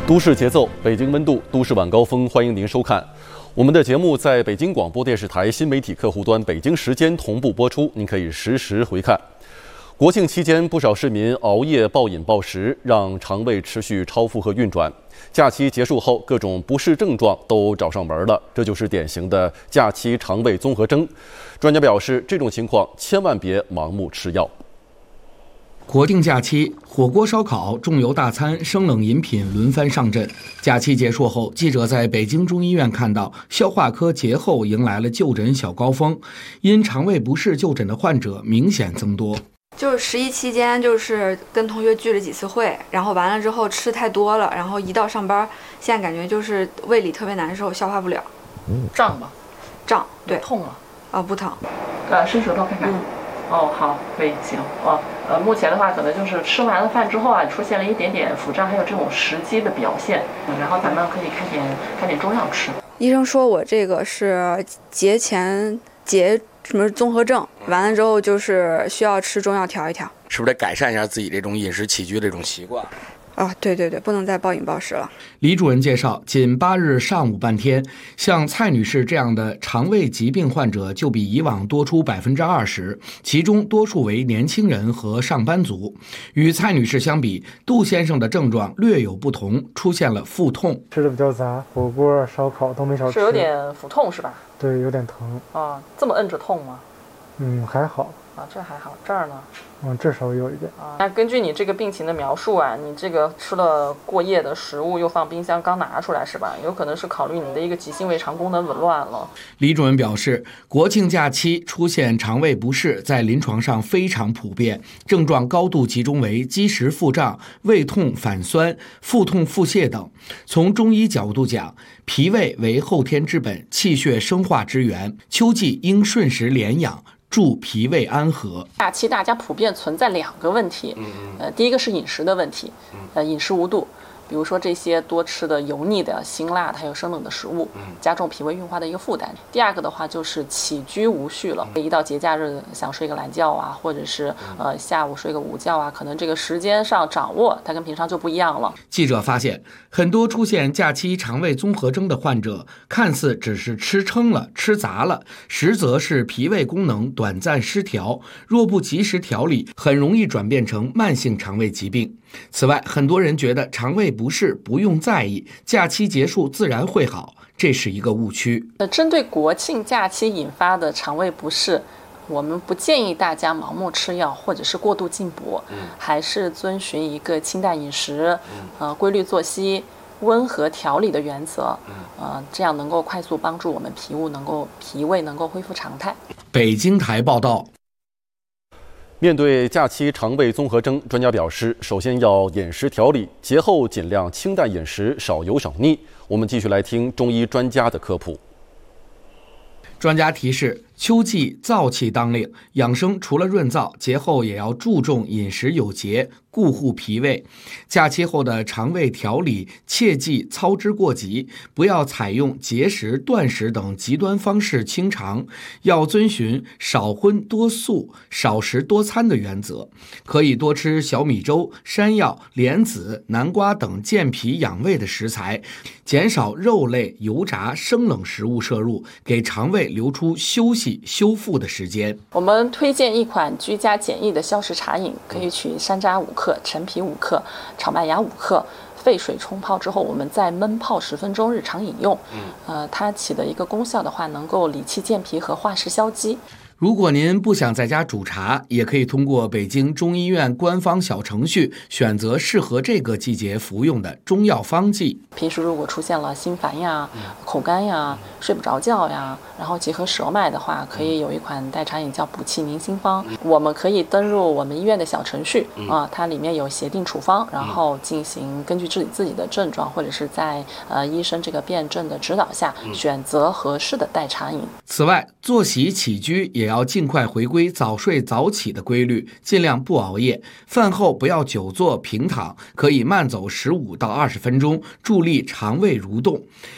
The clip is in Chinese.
都市节奏，北京温度，都市晚高峰，欢迎您收看。我们的节目在北京广播电视台新媒体客户端北京时间同步播出，您可以实时回看。国庆期间，不少市民熬夜暴饮暴食，让肠胃持续超负荷运转。假期结束后，各种不适症状都找上门了，这就是典型的假期肠胃综合征。专家表示，这种情况千万别盲目吃药。 国定假期，火锅、烧烤、重油大餐、生冷饮品轮番上阵。假期结束后，记者在北京中医院看到，消化科节后迎来了就诊小高峰，因肠胃不适就诊的患者明显增多。 就是11期间，就是跟同学聚了几次会，然后完了之后吃太多了，然后一到上班，现在感觉就是胃里特别难受，消化不了。 胀吗？ 胀，对。 痛吗？ 不疼。 伸舌头看看。哦，好，可以，行。目前的话，可能就是吃完了饭之后啊，出现了一点点腹胀，还有这种食积的表现。然后咱们可以看点中药吃。 医生说我这个是节什么综合症，完了之后就是需要吃中药调一调。 是不是得改善一下自己这种饮食起居这种习惯？ 对，不能再暴饮暴食了。 李主任介绍，仅8日上午半天，像蔡女士这样的肠胃疾病患者就比以往多出20%，其中多数为年轻人和上班族。与蔡女士相比，杜先生的症状略有不同，出现了腹痛。 吃的比较杂，火锅、烧烤都没少吃。 是有点腹痛是吧？ 对，有点疼。 这么摁着痛吗？ 还好。 这还好，这儿呢？ 这稍微有一点。 那根据你这个病情的描述啊，你这个吃了过夜的食物又放冰箱刚拿出来是吧？有可能是考虑你的一个急性胃肠功能紊乱了。 李主任表示，国庆假期出现肠胃不适在临床上非常普遍，症状高度集中为积食腹胀、胃痛反酸、腹痛腹泻等。从中医角度讲，脾胃为后天之本，气血生化之源，秋季应顺时连养，助脾胃安和。 假期大家普遍存在2个问题，第一个是饮食的问题，饮食无度，比如说这些多吃的油腻的、辛辣的还有生冷的食物，加重脾胃运化的一个负担。第二个的话就是起居无序了，一到节假日想睡个懒觉啊，或者是下午睡个午觉啊，可能这个时间上掌握它跟平常就不一样了。 记者发现，很多出现假期肠胃综合征的患者，看似只是吃撑了、吃杂了，实则是脾胃功能短暂失调，若不及时调理，很容易转变成慢性肠胃疾病。此外，很多人觉得肠胃不适不用在意，假期结束自然会好，这是一个误区。 针对国庆假期引发的肠胃不适，我们不建议大家盲目吃药或者是过度进补，还是遵循一个清淡饮食，规律作息、温和调理的原则，这样能够快速帮助我们脾胃能够恢复常态。 北京台报道。 面对假期肠胃综合征，专家表示，首先要饮食调理，节后尽量清淡饮食，少油少腻。我们继续来听中医专家的科普。 专家提示，秋季燥气当令，养生除了润燥，节后也要注重饮食有节，固护脾胃。假期后的肠胃调理切忌操之过急，不要采用节食、断食等极端方式清肠，要遵循少荤多素、少食多餐的原则。可以多吃小米粥、山药、莲子、南瓜等健脾养胃的食材，减少肉类、油炸、生冷食物摄入，给肠胃留出休息修复的时间。 我们推荐一款居家简易的消食茶饮，可以取山楂5克、陈皮5克、炒麦芽5克，沸水冲泡之后，我们再焖泡10分钟，日常饮用。它起的一个功效的话，能够理气健脾和化湿消积。 如果您不想在家煮茶，也可以通过北京中医院官方小程序选择适合这个季节服用的中药方剂。 平时如果出现了心烦呀、口干呀、睡不着觉呀，然后结合舌脉的话，可以有一款代茶饮叫补气宁心方。我们可以登入我们医院的小程序它里面有协定处方，然后进行根据自己的症状，或者是在医生这个辩证的指导下，选择合适的代茶饮。 此外，作息起居也要尽快回归早睡早起的规律，尽量不熬夜。饭后不要久坐平躺，可以慢走15到20分钟，助力肠胃蠕动。